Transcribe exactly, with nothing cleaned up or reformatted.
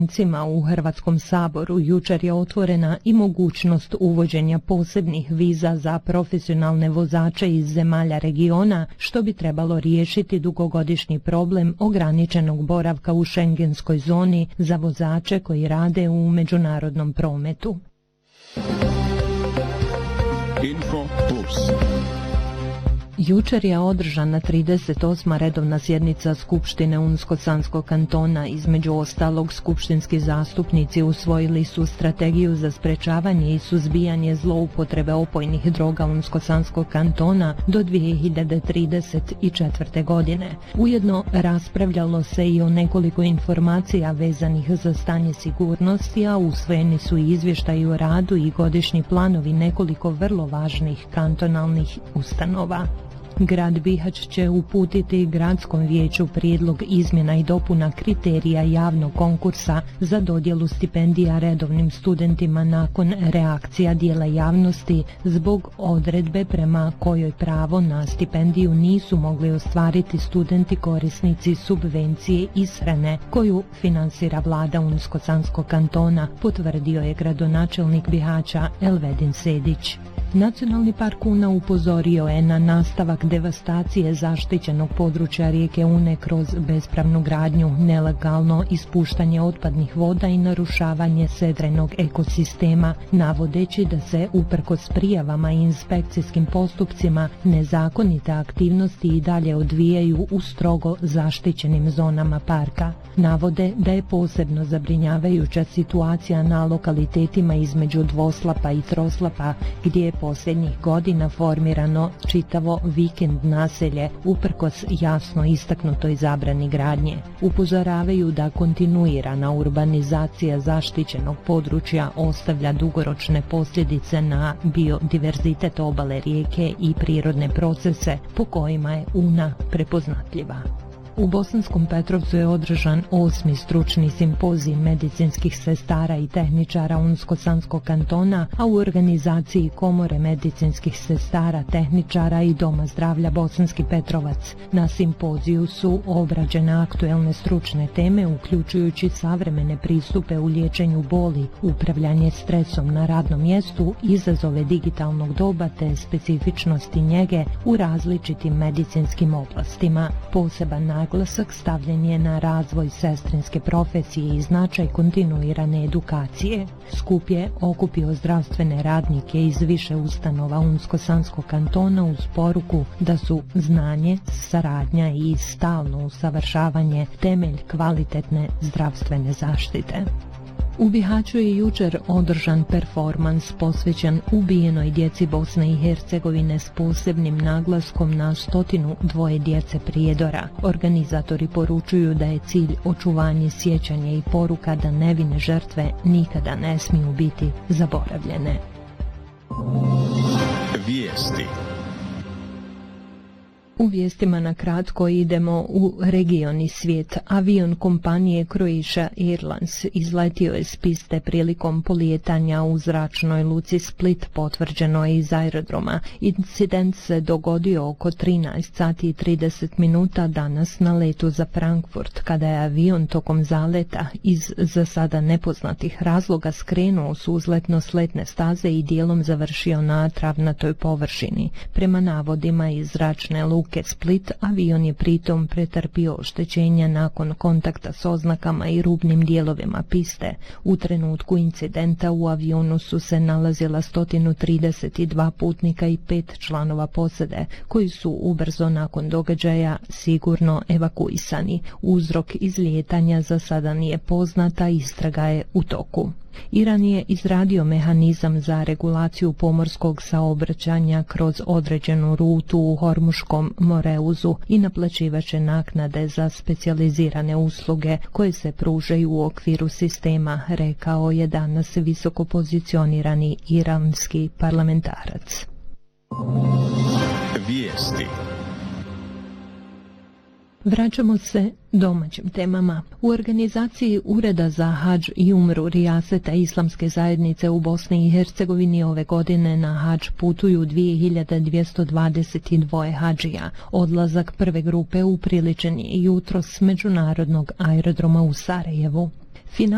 U Hrvatskom saboru jučer je otvorena i mogućnost uvođenja posebnih viza za profesionalne vozače iz zemalja regiona, što bi trebalo riješiti dugogodišnji problem ograničenog boravka u šengenskoj zoni za vozače koji rade u međunarodnom prometu. Info Plus. Jučer je održana trideset osma redovna sjednica Skupštine Unsko-Sanskog kantona. Između ostalog, skupštinski zastupnici usvojili su strategiju za sprečavanje i suzbijanje zloupotrebe opojnih droga Unsko-Sanskog kantona do dvije hiljade trideset četvrte. godine. Ujedno raspravljalo se i o nekoliko informacija vezanih za stanje sigurnosti, a usvojeni su i izvještaji o radu i godišnji planovi nekoliko vrlo važnih kantonalnih ustanova. Grad Bihać će uputiti Gradskom vijeću prijedlog izmjena i dopuna kriterija javnog konkursa za dodjelu stipendija redovnim studentima nakon reakcija dijela javnosti zbog odredbe prema kojoj pravo na stipendiju nisu mogli ostvariti studenti korisnici subvencije ishrane koju finansira vlada Unsko-Sanskog kantona, potvrdio je gradonačelnik Bihaća Elvedin Sedić. Nacionalni park Una upozorio je na nastavak devastacije zaštićenog područja rijeke Une kroz bespravnu gradnju, nelegalno ispuštanje otpadnih voda i narušavanje sedrenog ekosistema, navodeći da se uprkos prijavama i inspekcijskim postupcima nezakonite aktivnosti i dalje odvijaju u strogo zaštićenim zonama parka. Navode da je posebno zabrinjavajuća situacija na lokalitetima između Dvoslapa i Troslapa, gdje je posljednjih godina formirano čitavo vikend naselje uprkos jasno istaknutoj zabrani gradnje. Upozoravaju da kontinuirana urbanizacija zaštićenog područja ostavlja dugoročne posljedice na biodiverzitet obale rijeke i prirodne procese po kojima je Una prepoznatljiva. U Bosanskom Petrovcu je održan osmi stručni simpozij medicinskih sestara i tehničara Unsko-Sanskog kantona, a u organizaciji Komore medicinskih sestara, tehničara i Doma zdravlja Bosanski Petrovac. Na simpoziju su obrađene aktuelne stručne teme, uključujući savremene pristupe u liječenju boli, upravljanje stresom na radnom mjestu, izazove digitalnog doba te specifičnosti njege u različitim medicinskim oblastima. Poseban naglasak stavljen je na razvoj sestrinske profesije i značaj kontinuirane edukacije. Skup je okupio zdravstvene radnike iz više ustanova Unsko-Sanskog kantona uz poruku da su znanje, saradnja i stalno usavršavanje temelj kvalitetne zdravstvene zaštite. U Bihaću je jučer održan performans posvećen ubijenoj djeci Bosne i Hercegovine s posebnim naglaskom na stotinu dvoje djece prijedora. Organizatori poručuju da je cilj očuvanje sjećanja i poruka da nevine žrtve nikada ne smiju biti zaboravljene. Vijesti. U vijestima na kratko idemo u region i svijet. Avion kompanije Croatia Airlines izletio je s piste prilikom polijetanja u zračnoj luci Split, potvrđeno je iz aerodroma. Incident se dogodio oko trinaest sati i trideset minuta danas na letu za Frankfurt, kada je avion tokom zaleta iz za sada nepoznatih razloga skrenuo s uzletno-sletne staze i dijelom završio na travnatoj površini. Prema navodima iz zračne luke Split, avion je pritom pretrpio oštećenja nakon kontakta s oznakama i rubnim dijelovima piste. U trenutku incidenta u avionu su se nalazila sto trideset dva putnika i pet članova posade, koji su ubrzo nakon događaja sigurno evakuisani. Uzrok izlijetanja za sada nije poznata, istraga je u toku. Iran je izradio mehanizam za regulaciju pomorskog saobraćanja kroz određenu rutu u Hormuškom moreuzu i naplaćivaće naknade za specijalizirane usluge koje se pružaju u okviru sistema, rekao je danas visoko pozicionirani iranski parlamentarac. Vijesti. Vraćamo se domaćim temama. U organizaciji Ureda za hadž i umru Rijaseta Islamske zajednice u Bosni i Hercegovini ove godine na hadž putuju dvije hiljade dvjesto dvadeset dva hadžija. Odlazak prve grupe upriličen je jutros s međunarodnog aerodroma u Sarajevu. Final